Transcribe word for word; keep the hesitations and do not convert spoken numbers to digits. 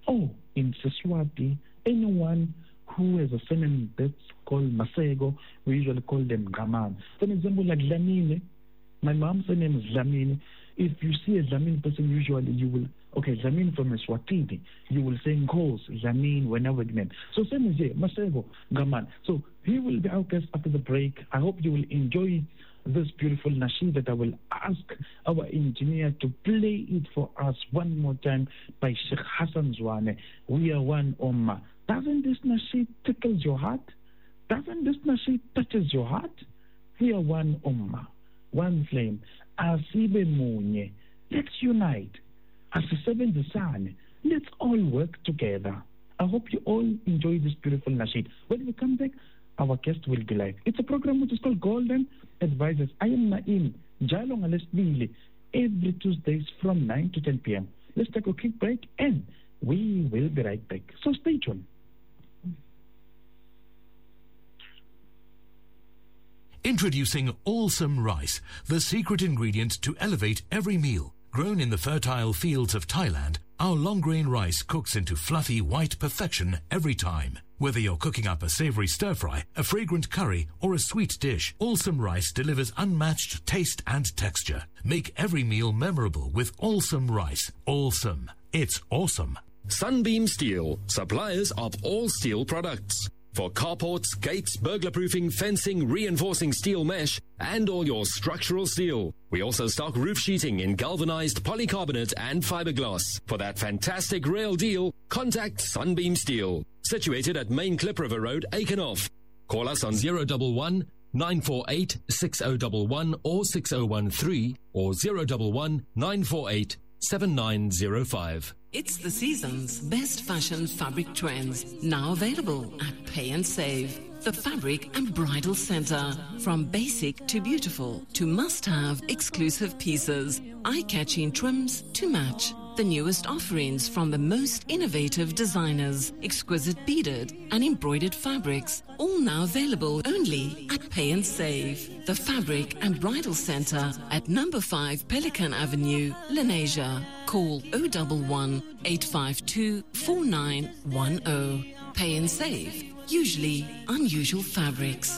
or in Siswati, anyone who has a surname that's called Masego, we usually call them Gaman. For example, like Dlamini, my mom's name is Dlamini. If you see a Dlamini person, usually you will, okay, Dlamini from Eswatini, you will say Nkos, Dlamini, whenever again. So same as here, Masego, Gaman. So he will be our guest after the break. I hope you will enjoy this beautiful nasheed that I will ask our engineer to play it for us one more time by Sheikh Hassan Zwane. We are one Ummah. Doesn't this nasheed tickles your heart? Doesn't this nasheed touches your heart? We are one Ummah, one flame. Asibe munye. Let's unite. Asisebenzisane. Let's all work together. I hope you all enjoy this beautiful nasheed. When we come back, our guest will be live. It's a program which is called Golden Advisors. I am Naim, Jalo Ngalesbili, every Tuesdays from nine to ten p.m. Let's take a quick break and we will be right back. So stay tuned. Introducing Allsome Rice, the secret ingredient to elevate every meal. Grown in the fertile fields of Thailand, our long-grain rice cooks into fluffy white perfection every time. Whether you're cooking up a savory stir-fry, a fragrant curry, or a sweet dish, Allsome Rice delivers unmatched taste and texture. Make every meal memorable with Allsome Rice. Allsome. It's awesome. Sunbeam Steel, suppliers of all steel products. For carports, gates, burglar-proofing, fencing, reinforcing steel mesh, and all your structural steel. We also stock roof sheeting in galvanized polycarbonate and fiberglass. For that fantastic rail deal, contact Sunbeam Steel. Situated at Main Klip River Road, Aikenhof. Call us on zero one one, nine four eight, six zero one one or six zero one three or zero one one, nine four eight, seven nine zero five. It's the season's best fashion fabric trends, now available at Pay and Save. The Fabric and Bridal Center. From basic to beautiful to must-have exclusive pieces, eye-catching trims to match. The newest offerings from the most innovative designers, exquisite beaded and embroidered fabrics, all now available only at Pay and Save. The Fabric and Bridal Center at number five Pelican Avenue, Lenasia. Call zero one one, eight five two, four nine one zero. Pay and Save. Usually unusual fabrics.